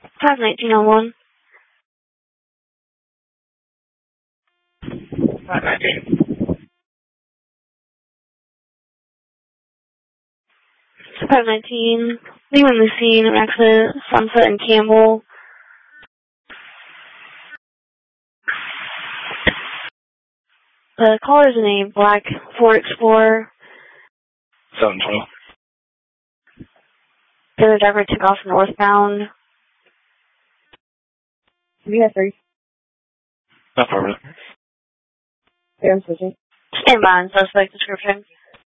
51901. 519. Leaving the scene of accident, Sunset and Campbell. The caller's in a black Ford Explorer. 712. The other driver took off northbound. We have 3. Affirmative. Yeah, I'm switching. Stand by and suspect description.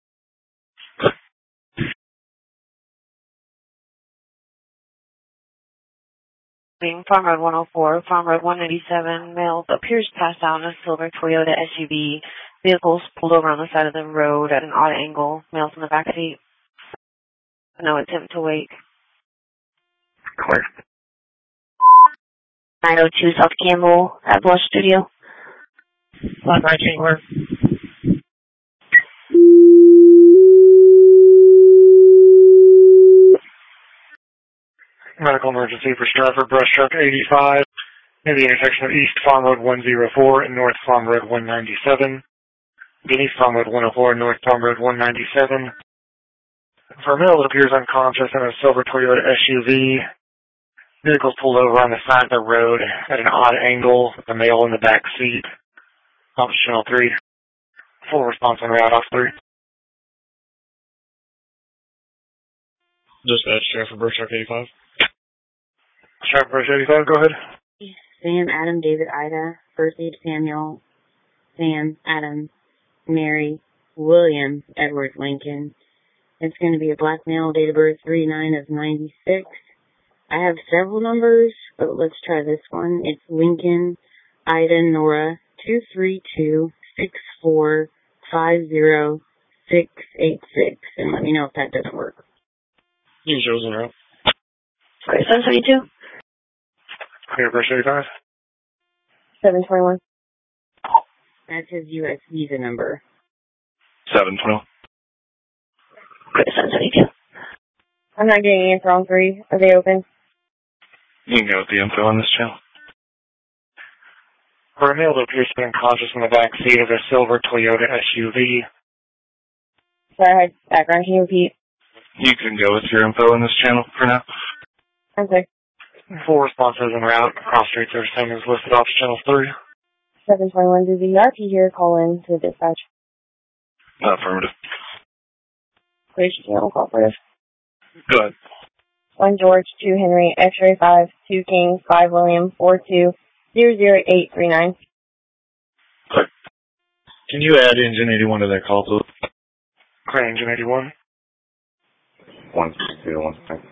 Farm Road 104, Farm Road 197, male appears passed out in a silver Toyota SUV. Vehicles pulled over on the side of the road at an odd angle. Males in the back seat. No attempt to wake. Clear. 902 South Campbell at Blush Studio. 519, clear. Medical emergency for Stratford Brush Truck 85 near the intersection of East Farm Road 104 and North Farm Road 197. East Farm Road 104 and North Farm Road 197. For a male that appears unconscious in a silver Toyota SUV, vehicles pulled over on the side of the road at an odd angle with the male in the back seat. Officer Channel 3. Full response on route, Officer 3. Dispatch, Stratford Brush Truck 85. Stratford Brush 85, go ahead. Sam, Adam, David, Ida, First Aid, Samuel, Sam, Adam, Mary, William, Edward, Lincoln. It's going to be a black male, date of birth 3/9 of 96. I have several numbers, but let's try this one. It's Lincoln, Ida, Nora, 232-6450-686. And let me know if that doesn't work. You can show us in route. Sorry, 772. Clear Brush 85. 721. That's his U.S. visa number. 712. Great, 772. I'm not getting any info on 3. Are they open? You can go with the info on this channel. For a male that appears to be unconscious in the back seat of a silver Toyota SUV. Sorry, background, can you repeat? You can go with your info in this channel for now. Okay. Full responses en route. Cross streets are the same as listed off Channel 3. 721 to the RP here. Call in to dispatch. Affirmative. Please channel call for this. Go ahead. 1 George, 2 Henry, X-ray 5, 2 King, 5 William, 42-00839. Can you add Engine 81 to that call, please? Clear Engine 81. 162 to 163.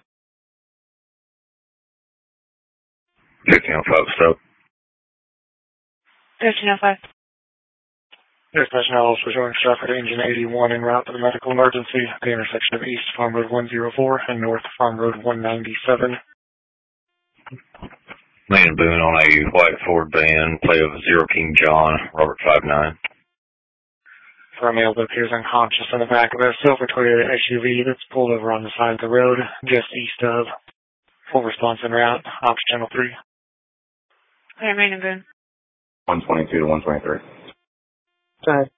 1505, stop. 1305. Dispatch now also showing Stratford Engine 81 en route to the medical emergency at the intersection of East Farm Road 104 and North Farm Road 197. Man Boone on a white Ford van, plate of Zero King John, Robert 59. For a male that appears unconscious in the back of a silver Toyota SUV that's pulled over on the side of the road just east of. Full response en route, Ops Channel 3. Clear Main and Boone. 122 to 123. Go ahead.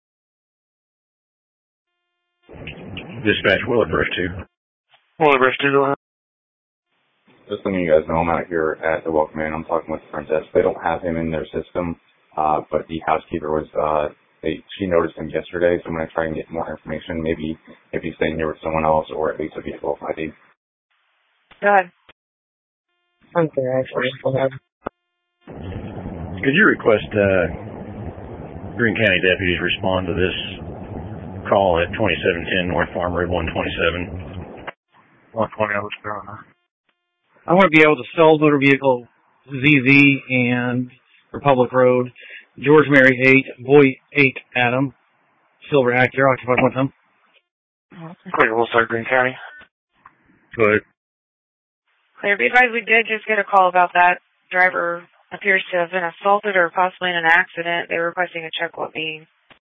Dispatch Willowbrush 2. Willowbrush 2, go ahead. Just letting you guys know, I'm out here at the Welcome Inn. I'm talking with the front desk. They don't have him in their system, but the housekeeper was, she noticed him yesterday, so I'm going to try and get more information. Maybe if he's staying here with someone else, or at least a vehicle ID. Go ahead. I'm there, actually. Go ahead. Could you request Greene County deputies respond to this call at 2710 North Farm Road 127? 120, I was there on that. I want to be able to sell motor vehicle ZZ and Republic Road, George Mary 8, Boy 8 Adam, Silver Acura, occupied with them. Clear, we'll start Greene County. Go ahead. Clear. Be advised, we did just get a call about that. Driver appears to have been assaulted or possibly in an accident. They were requesting a check what being.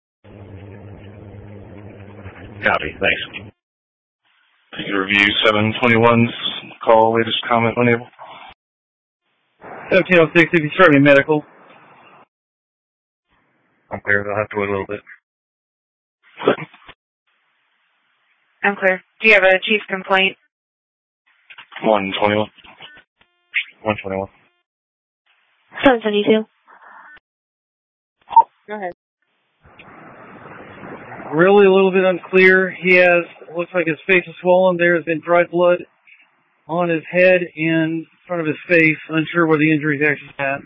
Copy. Thanks. You can review 721's call, latest comment when able. 1706, if you start me medical. I'm clear. They'll have to wait a little bit. I'm clear. Do you have a chief complaint? 121. 121. 772. Go ahead. Really a little bit unclear. He looks like his face is swollen. There has been dry blood on his head and in front of his face. Unsure where the injury is actually at.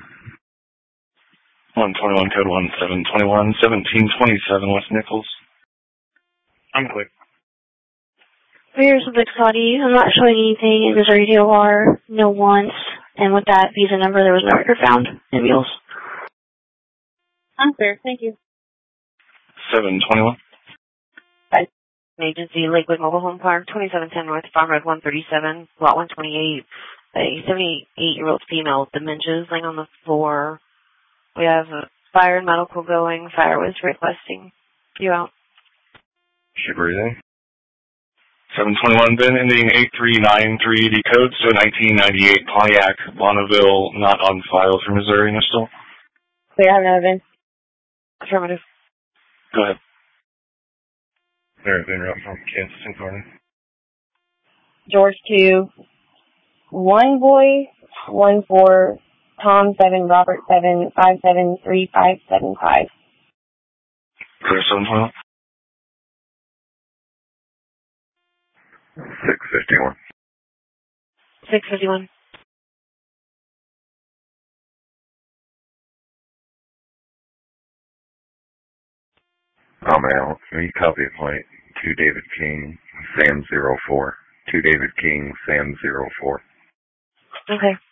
121, code 1721, 1727, West Nichols. I'm clear. Here's the Scotty. I'm not showing anything in his radio or no wants. And with that visa number, there was no record found in Mules. I'm clear. Thank you. 721. Agency, Lakewood Mobile Home Park, 2710 North Farm Road 137, Lot 128. A 78-year-old female with dementia is laying on the floor. We have fire and medical going. Fire was requesting you out. She breathing? 721, Ben, ending 8393, decode, so 1998 Pontiac, Bonneville, not on file for Missouri, no still? Clear, have another VIN. Affirmative. Go ahead. There's been route from Kansas and Corner. George 2, 1 boy, 1 4, Tom 7, Robert 7, 5 7 3 5 7 5. Clear 721. 651. 651. I'm out. You copy it, point. 2 David King, Sam 04. 2 David King, Sam 04. Okay.